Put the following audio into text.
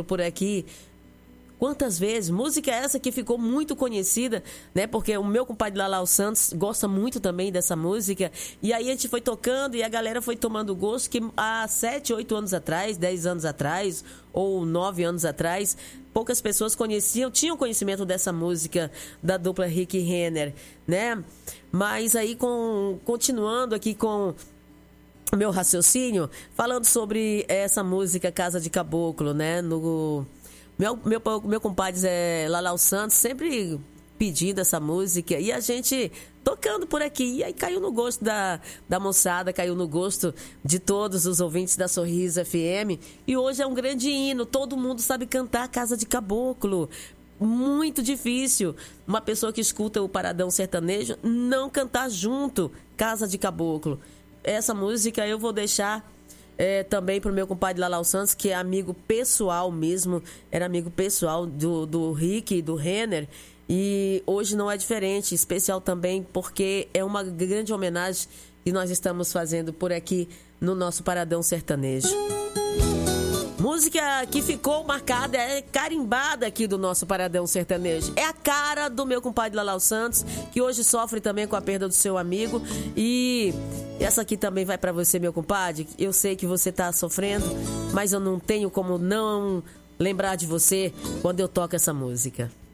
por aqui. Quantas vezes? Música essa que ficou muito conhecida, né? Porque o meu compadre Lalau Santos gosta muito também dessa música. E aí a gente foi tocando e a galera foi tomando gosto que há 7, 8 anos atrás, 10 anos atrás, ou 9 anos atrás, poucas pessoas tinham conhecimento dessa música da dupla Rick e Renner, né? Mas aí, continuando aqui com o meu raciocínio, falando sobre essa música Casa de Caboclo, né? Meu compadre Lalau Santos sempre pedindo essa música e a gente tocando por aqui. E aí caiu no gosto da moçada, caiu no gosto de todos os ouvintes da Sorriso FM. E hoje é um grande hino, todo mundo sabe cantar Casa de Caboclo. Muito difícil uma pessoa que escuta o Paradão Sertanejo não cantar junto Casa de Caboclo. Essa música eu vou deixar também pro meu compadre Lalau Santos, que é amigo pessoal mesmo, era amigo pessoal do Rick e do Renner, e hoje não é diferente, especial também porque é uma grande homenagem que nós estamos fazendo por aqui no nosso Paradão Sertanejo. Música que ficou marcada, carimbada aqui do nosso Paradão Sertanejo. É a cara do meu compadre Lalau Santos, que hoje sofre também com a perda do seu amigo. E essa aqui também vai pra você, meu compadre. Eu sei que você tá sofrendo, mas eu não tenho como não lembrar de você quando eu toco essa música.